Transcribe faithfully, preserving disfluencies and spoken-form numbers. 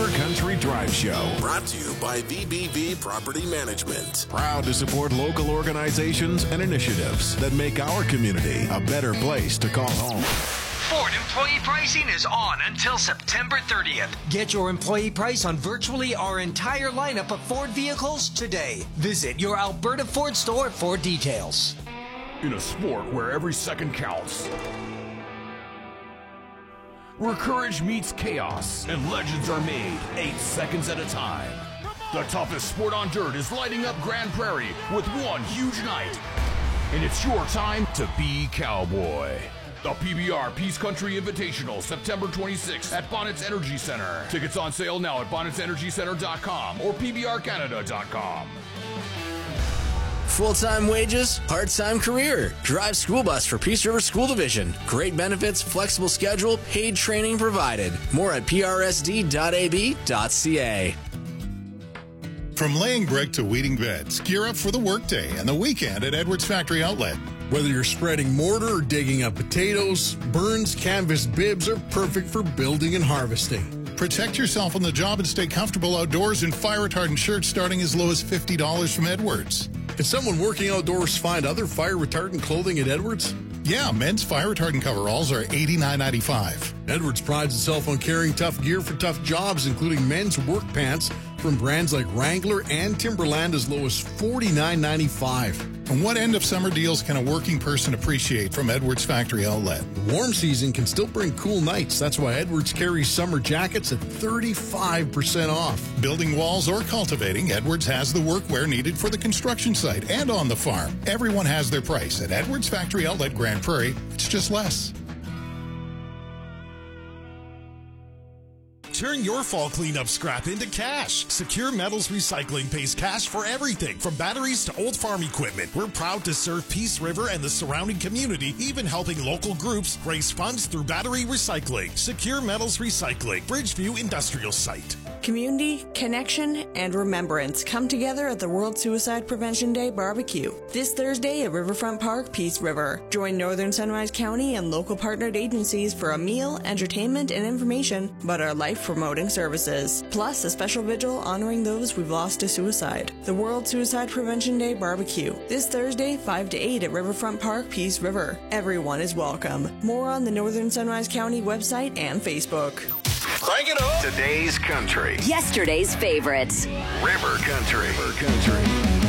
Country Drive Show. Brought to you by V B V Property Management. Proud to support local organizations and initiatives that make our community a better place to call home. Ford employee pricing is on until September thirtieth. Get your employee price on virtually our entire lineup of Ford vehicles today. Visit your Alberta Ford store for details. In a sport where every second counts, where courage meets chaos and legends are made eight seconds at a time, the toughest sport on dirt is lighting up Grand Prairie with one huge night. And it's your time to be cowboy. The P B R Peace Country Invitational, September twenty-sixth at Bonnet's Energy Center. Tickets on sale now at bonnets energy center dot com or p b r canada dot com. Full-time wages, part-time career. Drive school bus for Peace River School Division. Great benefits, flexible schedule, paid training provided. More at p r s d dot a b dot c a. From laying brick to weeding beds, gear up for the workday and the weekend at Edwards Factory Outlet. Whether you're spreading mortar or digging up potatoes, Burns Canvas bibs are perfect for building and harvesting. Protect yourself on the job and stay comfortable outdoors in fire-retardant shirts starting as low as fifty dollars from Edwards. Can someone working outdoors find other fire-retardant clothing at Edwards? Yeah, men's fire-retardant coveralls are eighty-nine ninety-five. Edwards prides itself on carrying tough gear for tough jobs, including men's work pants from brands like Wrangler and Timberland as low as forty-nine ninety-five. And what end-of-summer deals can a working person appreciate from Edwards Factory Outlet? The warm season can still bring cool nights. That's why Edwards carries summer jackets at thirty-five percent off. Building walls or cultivating, Edwards has the workwear needed for the construction site and on the farm. Everyone has their price at Edwards Factory Outlet Grand Prairie. It's just less. Turn your fall cleanup scrap into cash. Secure Metals Recycling pays cash for everything from batteries to old farm equipment. We're proud to serve Peace River and the surrounding community, even helping local groups raise funds through battery recycling. Secure Metals Recycling, Bridgeview Industrial Site. Community, connection, and remembrance come together at the World Suicide Prevention Day barbecue this Thursday at Riverfront Park, Peace River. Join Northern Sunrise County and local partnered agencies for a meal, entertainment, and information about our life-promoting services. Plus, a special vigil honoring those we've lost to suicide. The World Suicide Prevention Day barbecue this Thursday, five to eight at Riverfront Park, Peace River. Everyone is welcome. More on the Northern Sunrise County website and Facebook. Crank it up. Today's country. Yesterday's favorites. River Country. River Country.